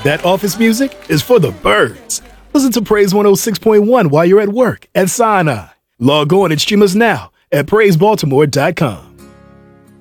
That office music is for the birds. Listen to Praise 106.1 while you're at work at Sinai. Log on and stream us now at praisebaltimore.com.